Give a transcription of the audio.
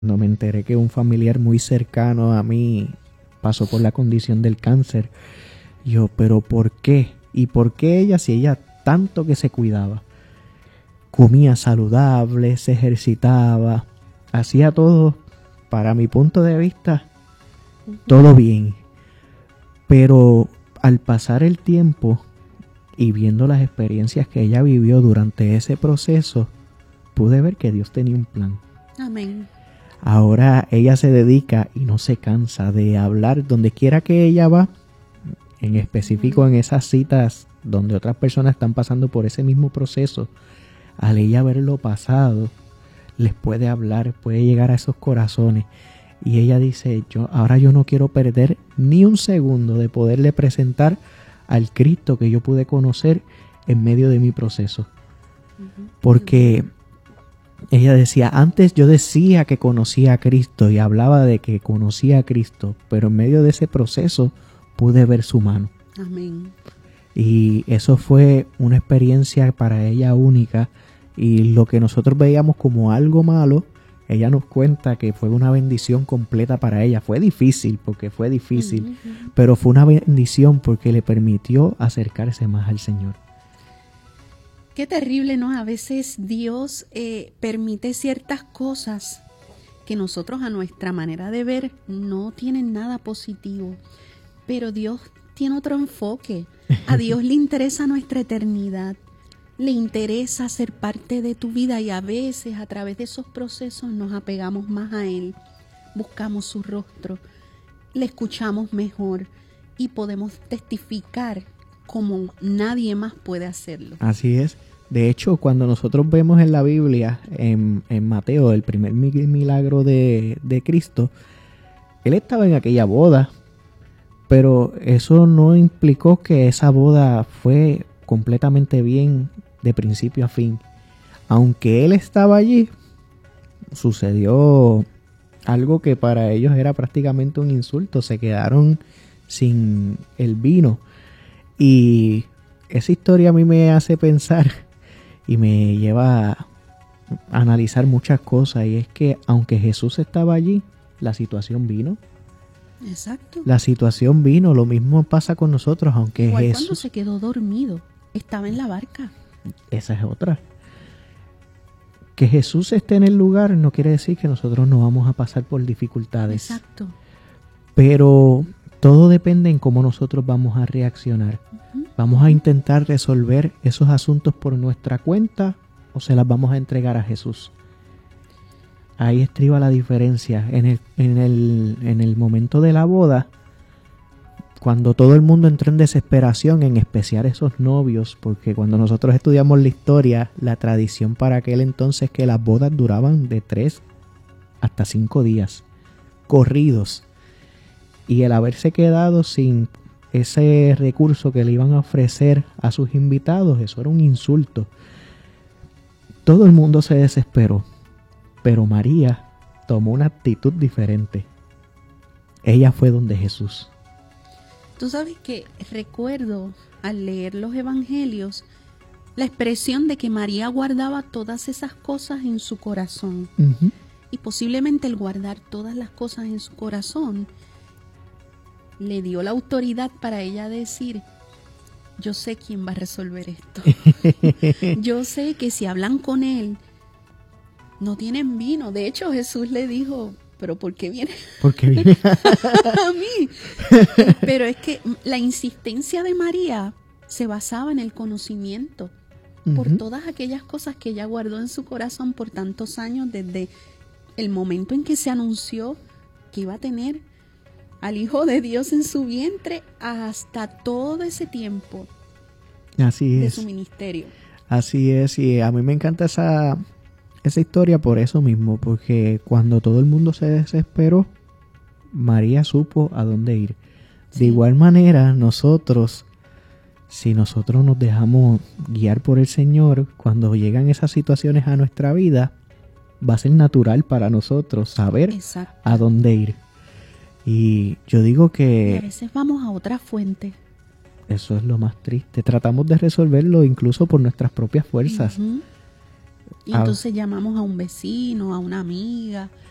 Cuando me enteré que un familiar muy cercano a mí pasó por la condición del cáncer, yo, pero ¿por qué? ¿Y por qué ella, si ella tanto que se cuidaba? Comía saludable, se ejercitaba, hacía todo, para mi punto de vista, todo bien. Pero al pasar el tiempo y viendo las experiencias que ella vivió durante ese proceso, pude ver que Dios tenía un plan. Amén. Ahora ella se dedica y no se cansa de hablar donde quiera que ella va, en específico en esas citas donde otras personas están pasando por ese mismo proceso. Al ella haberlo pasado, les puede hablar, puede llegar a esos corazones. Y ella dice, ahora yo no quiero perder ni un segundo de poderle presentar al Cristo que yo pude conocer en medio de mi proceso. Porque ella decía, antes yo decía que conocía a Cristo y hablaba de que conocía a Cristo, pero en medio de ese proceso pude ver su mano. Amén. Y eso fue una experiencia para ella única, y lo que nosotros veíamos como algo malo, ella nos cuenta que fue una bendición completa para ella. Fue difícil, pero fue una bendición porque le permitió acercarse más al Señor. Qué terrible, ¿no? A veces Dios permite ciertas cosas que nosotros a nuestra manera de ver no tienen nada positivo, pero Dios tiene otro enfoque. A Dios le interesa nuestra eternidad, le interesa ser parte de tu vida, y a veces a través de esos procesos nos apegamos más a Él, buscamos su rostro, le escuchamos mejor y podemos testificar como nadie más puede hacerlo. Así es. De hecho, cuando nosotros vemos en la Biblia, en Mateo, el primer milagro de Cristo, Él estaba en aquella boda, pero eso no implicó que esa boda fue completamente bien de principio a fin. Aunque Él estaba allí, sucedió algo que para ellos era prácticamente un insulto. Se quedaron sin el vino. Y esa historia a mí me hace pensar y me lleva a analizar muchas cosas. Y es que aunque Jesús estaba allí, la situación vino. Exacto. La situación vino. Lo mismo pasa con nosotros, aunque igual Jesús... cuando se quedó dormido, estaba en la barca. Esa es otra. Que Jesús esté en el lugar no quiere decir que nosotros no vamos a pasar por dificultades. Exacto. Pero todo depende en cómo nosotros vamos a reaccionar. ¿Vamos a intentar resolver esos asuntos por nuestra cuenta o se las vamos a entregar a Jesús? Ahí estriba la diferencia. En el momento de la boda, cuando todo el mundo entró en desesperación, en especial esos novios, porque cuando nosotros estudiamos la historia, la tradición para aquel entonces es que las bodas duraban de 3 hasta 5 días, corridos. Y el haberse quedado sin ese recurso que le iban a ofrecer a sus invitados, eso era un insulto. Todo el mundo se desesperó, pero María tomó una actitud diferente. Ella fue donde Jesús. Tú sabes que recuerdo al leer los evangelios la expresión de que María guardaba todas esas cosas en su corazón. Y posiblemente el guardar todas las cosas en su corazón le dio la autoridad para ella decir, yo sé quién va a resolver esto. Yo sé que si hablan con él, no tienen vino. De hecho, Jesús le dijo, pero ¿por qué viene? ¿Por qué viene a mí? Pero es que la insistencia de María se basaba en el conocimiento por todas aquellas cosas que ella guardó en su corazón por tantos años, desde el momento en que se anunció que iba a tener al Hijo de Dios en su vientre hasta todo ese tiempo. Así es. De su ministerio. Así es, y a mí me encanta esa historia por eso mismo, porque cuando todo el mundo se desesperó, María supo a dónde ir. Sí. De igual manera, nosotros, si nosotros nos dejamos guiar por el Señor, cuando llegan esas situaciones a nuestra vida, va a ser natural para nosotros saber a dónde ir. Y yo digo que... Y a veces vamos a otra fuente. Eso es lo más triste. Tratamos de resolverlo incluso por nuestras propias fuerzas. Y entonces llamamos a un vecino, a una amiga,